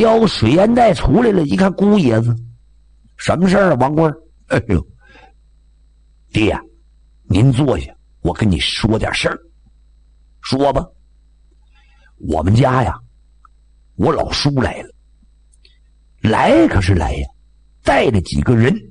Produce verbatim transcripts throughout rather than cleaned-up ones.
叼个水烟袋出来了，一看姑爷子，什么事儿啊？王贵，哎呦，爹，您坐下，我跟你说点事儿。说吧。我们家呀，我老叔来了，来可是来呀，带着几个人，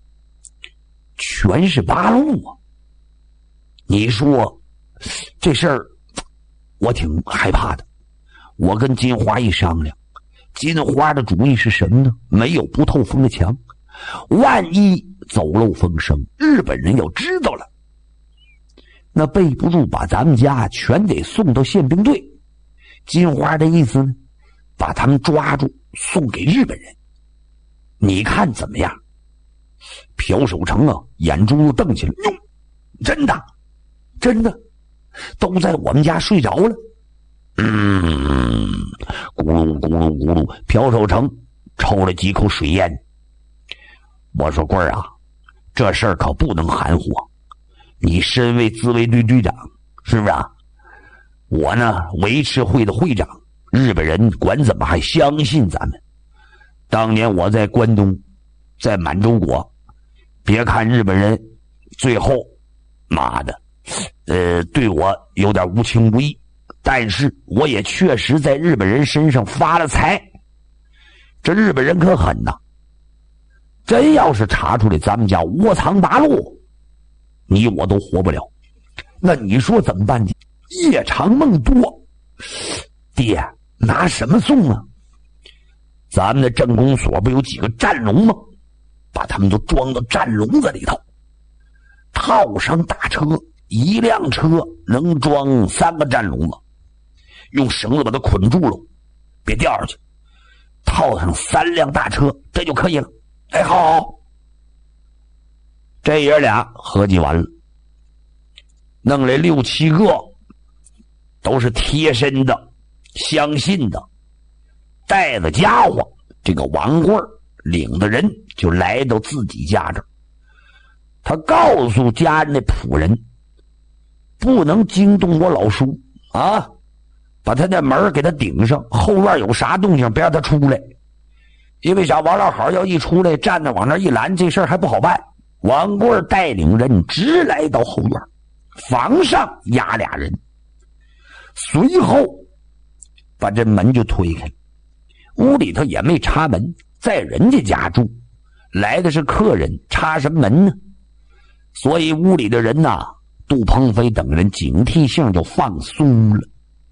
全是八路啊。你说这事儿，我挺害怕的。我跟金花一商量，金花的主意是什么呢？没有不透风的墙，万一走漏风声，日本人要知道了，那备不住把咱们家全得送到宪兵队。金花的意思呢，把他们抓住送给日本人，你看怎么样？朴守成啊，眼珠子瞪起来，哟，真的真的都在我们家睡着了。嗯，咕噜咕噜咕噜，朴守成抽了几口水烟。我说贵儿啊，这事儿可不能含糊。你身为自卫队队长，是不是啊？我呢，维持会的会长，日本人管怎么还相信咱们？当年我在关东，在满洲国，别看日本人最后，妈的，呃，对我有点无情无义，但是我也确实在日本人身上发了财。这日本人可狠呐！真要是查出来咱们家窝藏八路，你我都活不了。那你说怎么办？夜长梦多，爹拿什么送啊？咱们的镇公所不有几个战笼吗？把他们都装到战笼子里头，套上大车，一辆车能装三个战笼子，用绳子把它捆住了，别掉下去。套上三辆大车，这就可以了。哎，好好，这爷俩合计完了，弄来六七个，都是贴身的、相信的，带着家伙。这个王贵领的人就来到自己家这儿，他告诉家人的仆人，不能惊动我老叔啊，把他的门给他顶上，后院有啥动静别让他出来。因为啥？王老好要一出来，站着往那一拦，这事儿还不好办。王贵带领人直来到后院，房上压俩人，随后把这门就推开了。屋里头也没插门，在人家家住，来的是客人，插什么门呢？所以屋里的人呐、啊，杜鹏飞等人警惕性就放松了。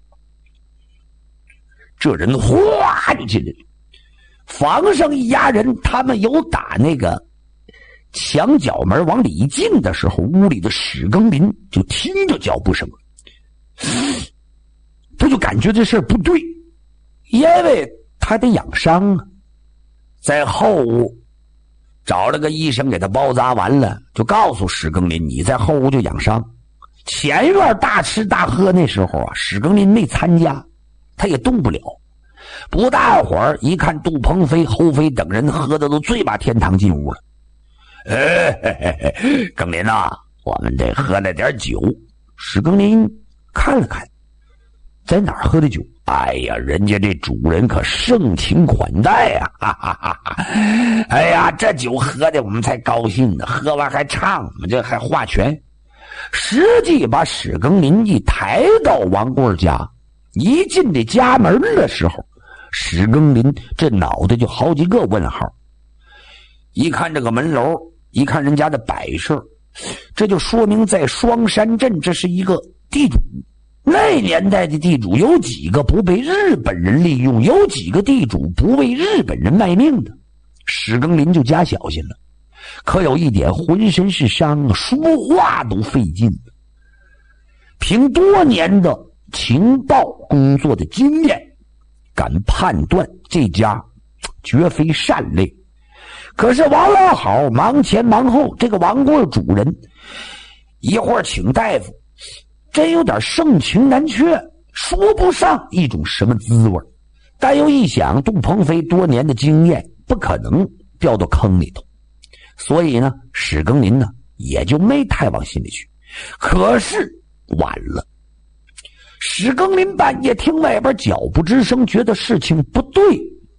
这人哗就进来了，房上一压人，他们有打那个墙角门往里一进的时候，屋里的史庚林就听着脚步声，他就感觉这事儿不对，因为他得养伤啊。在后屋找了个医生给他包扎完了，就告诉史庚林，你在后屋就养伤。前院大吃大喝那时候啊，史庚林没参加，他也动不了。不大会儿一看杜鹏飞、侯飞等人喝的都醉把天堂进屋了。哎，嘿嘿嘿，庚林啊，我们这喝了点酒。史庚林看了看，在哪儿喝的酒？哎呀，人家这主人可盛情款待呀、啊！哈哈哈哈！哎呀，这酒喝的我们才高兴呢，喝完还唱，我们这还划拳。实际把史庚林一抬到王贵家，一进这家门的时候，史庚林这脑袋就好几个问号。一看这个门楼，一看人家的摆设，这就说明在双山镇这是一个地主。那年代的地主有几个不被日本人利用，有几个地主不为日本人卖命的。史庚林就加小心了，可有一点浑身是伤，说话都费劲。凭多年的情报工作的经验，敢判断这家绝非善类。可是王老好忙前忙后，这个王贵主人一会儿请大夫，真有点盛情难却，说不上一种什么滋味。但又一想，杜鹏飞多年的经验不可能掉到坑里头，所以呢，史庚林呢也就没太往心里去。可是晚了，史庚林半夜听外边脚步之声，觉得事情不对。